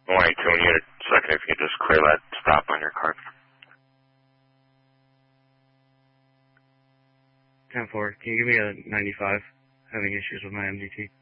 182 unit, second, if you could just clear that stop on your card. 10-4, can you give me a 95? Having issues with my MDT.